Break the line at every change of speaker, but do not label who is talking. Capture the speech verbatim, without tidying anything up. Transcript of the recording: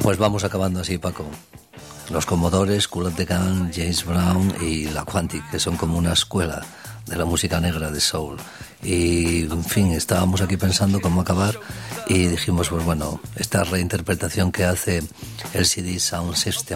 Pues vamos acabando así, Paco. Los Comodores, Kool and the Gang, James Brown y La Quantic, que son como una escuela de la música negra de soul. Y, en fin, estábamos aquí pensando cómo acabar y dijimos, pues bueno, esta reinterpretación que hace el C D Sound System